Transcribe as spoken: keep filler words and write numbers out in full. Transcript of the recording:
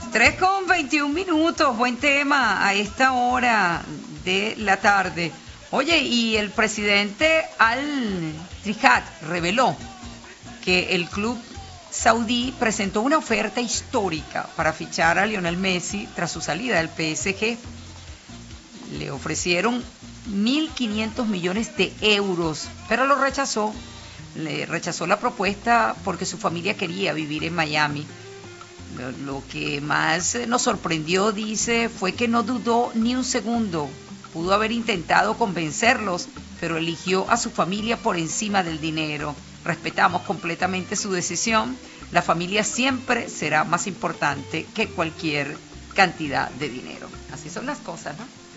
tres con veintiún minutos, buen tema a esta hora de la tarde. Oye, y el presidente Al-Trihad reveló que el club saudí presentó una oferta histórica para fichar a Lionel Messi tras su salida del P S G. Le ofrecieron mil quinientos millones de euros, pero lo rechazó. Le rechazó la propuesta porque su familia quería vivir en Miami. Lo que más nos sorprendió, dice, fue que no dudó ni un segundo. Pudo haber intentado convencerlos, pero eligió a su familia por encima del dinero. Respetamos completamente su decisión. La familia siempre será más importante que cualquier cantidad de dinero. Así son las cosas, ¿no?